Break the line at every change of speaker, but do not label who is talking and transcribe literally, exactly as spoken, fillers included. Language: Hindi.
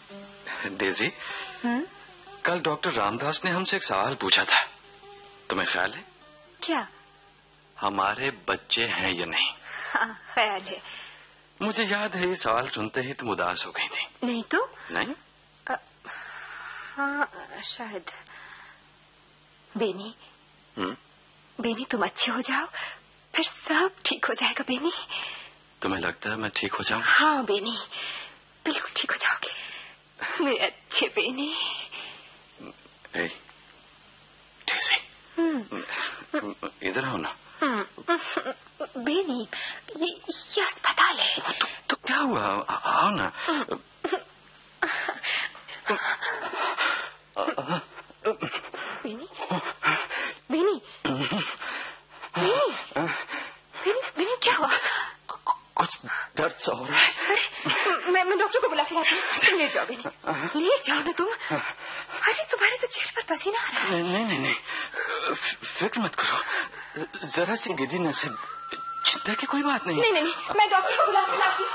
डेजी,
हम्म?
कल डॉक्टर रामदास ने हमसे एक सवाल पूछा था, तुम्हें ख्याल है?
क्या?
हमारे बच्चे हैं या नहीं?
हाँ, ख्याल है।
मुझे याद है ये सवाल सुनते ही तुम उदास हो गई थी।
नहीं तो?
नहीं?
आ, हाँ शायद। बेनी,
हम्म?
बेनी तुम अच्छे हो जाओ, फिर सब ठीक हो जाएगा बेनी।
तुम्हें लगता है मैं ठीक हो जाऊं?
हाँ बेनी, बिल्कुल ठीक हो जाओगे मेरे अच्छे बेनी।
ए, डेजी, इधर आओ ना।
बेनी, ये, ये अस्पताल है।
तो, तो क्या हुआ? आ, आओ ना।
बेनी, बेनी, बेनी, बेनी, बेनी क्या हुआ?
कुछ दर्द सा हो रहा है।
अरे मैं मैं डॉक्टर को बुला के लाती हूँ। ले जाओ बेनी, ले जाओ ना तुम। अरे तुम्हारे तो चेहरे पर पसीना आ रहा है।
नहीं नहीं नहीं, फिक्र मत करो, जरा सी गिरी नसें, चिंता की कोई बात नहीं।
नहीं नहीं, मैं डॉक्टर को बुला के लाती हूँ।